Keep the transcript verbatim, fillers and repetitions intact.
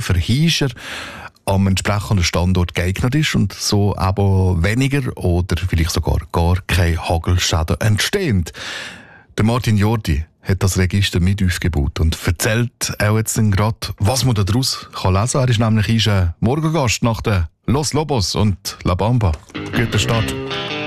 für Hiescher am entsprechenden Standort geeignet ist und so aber weniger oder vielleicht sogar gar keine Hagelschäden entstehen. Der Martin Jordi hat das Register mit aufgebaut und erzählt auch jetzt gerade, was man daraus kann lesen kann. Er ist nämlich ein Morgengast nach den Los Lobos und La Bamba. Guten Start.